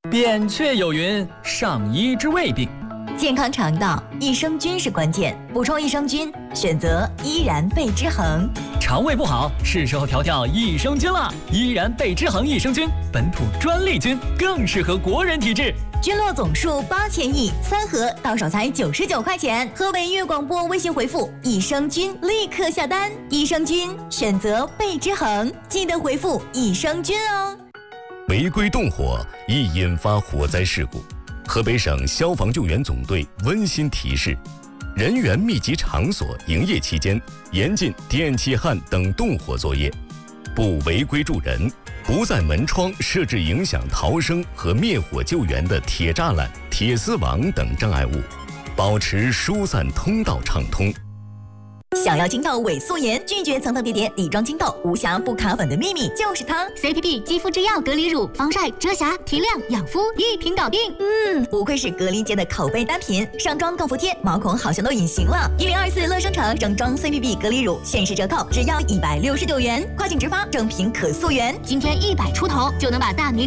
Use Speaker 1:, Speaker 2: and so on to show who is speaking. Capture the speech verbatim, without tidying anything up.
Speaker 1: 扁鹊有云：“上医治未病。”
Speaker 2: 健康肠道，益生菌是关键。补充益生菌，选择依然贝之恒。
Speaker 1: 肠胃不好，是时候调调益生菌了。依然贝之恒益生菌，本土专利菌，更适合国人体质。
Speaker 2: 菌落总数八千亿，三盒到手才九十九块钱。河北粤广播微信回复“益生菌”，立刻下单。益生菌选择贝之恒，记得回复“益生菌”哦。
Speaker 3: 违规动火易引发火灾事故。河北省消防救援总队温馨提示：人员密集场所营业期间，严禁电气焊等动火作业，不违规助人，不在门窗设置影响逃生和灭火救援的铁栅栏、铁丝网等障碍物，保持疏散通道畅通。
Speaker 2: 想要清透伪素颜，拒绝层层叠叠底妆清透，无瑕不卡粉的秘密就是它
Speaker 4: ！C P B 肌肤之钥隔离乳，防晒、遮瑕、提亮、养肤，一瓶搞定。
Speaker 2: 嗯，不愧是隔离界的口碑单品，上妆更服帖，毛孔好像都隐形了。一零二四乐生城整装 C P B 隔离乳限时折扣，只要一百六十九元，跨境直发，正品可溯源。
Speaker 4: 今天一百出头就能把大名。